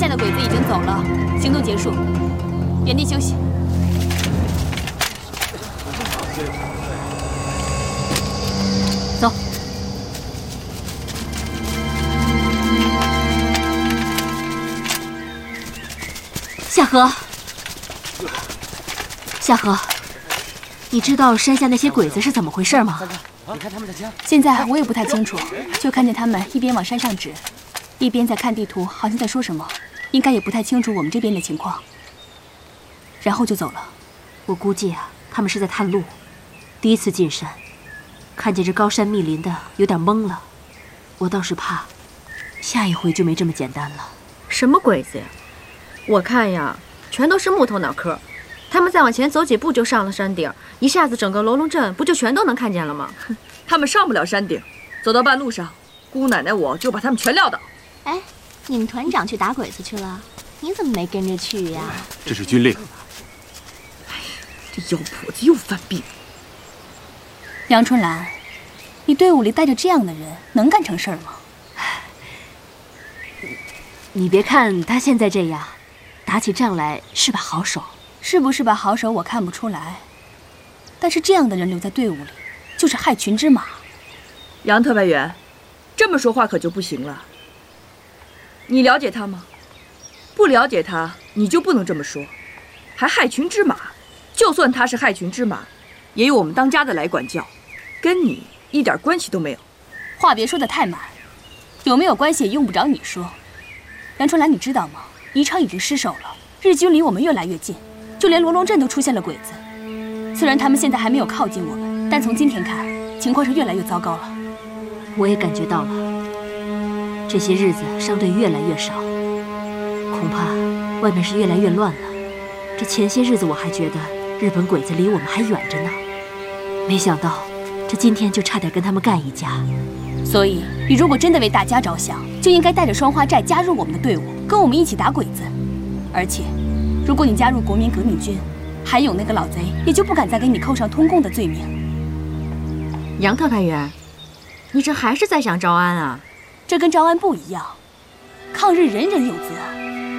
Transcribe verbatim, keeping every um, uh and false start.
下的鬼子已经走了，行动结束，原地休息。走。 夏荷，夏荷，你知道山下那些鬼子是怎么回事吗？ 你看他们的枪。 现在我也不太清楚，就看见他们一边往山上指，一边在看地图，好像在说什么，应该也不太清楚我们这边的情况。然后就走了。 我估计啊，他们是在探路，第一次进山，看见这高山密林的，有点懵了。我倒是怕，下一回就没这么简单了。 什么鬼子呀？我看呀，全都是木头脑壳。他们再往前走几步就上了山顶，一下子整个罗龙镇不就全都能看见了吗？ 他们上不了山顶，走到半路上，姑奶奶我就把他们全撂倒。 哎，你们团长去打鬼子去了，你怎么没跟着去呀？ 这是军令。 哎，这妖婆子又犯病。 杨春兰，你队伍里带着这样的人，能干成事儿吗？ 你别看他现在这样，打起仗来是把好手。 是不是把好手我看不出来，但是这样的人留在队伍里，就是害群之马。 杨特派员，这么说话可就不行了。你了解他吗？不了解他，你就不能这么说。还害群之马，就算他是害群之马，也有我们当家的来管教，跟你一点关系都没有。 话别说得太满，有没有关系也用不着你说。杨春兰，你知道吗？宜昌已经失守了，日军离我们越来越近。就连罗龙镇都出现了鬼子，虽然他们现在还没有靠近我们，但从今天看，情况是越来越糟糕了。 我也感觉到了，这些日子伤队越来越少，恐怕外面是越来越乱了。这前些日子我还觉得日本鬼子离我们还远着呢，没想到这今天就差点跟他们干一架。 所以，你如果真的为大家着想，就应该带着双花寨加入我们的队伍，跟我们一起打鬼子，而且。如果你加入国民革命军，韩勇那个老贼也就不敢再给你扣上通共的罪名。 杨特派员，你这还是在想招安啊？ 这跟招安不一样，抗日人人有责。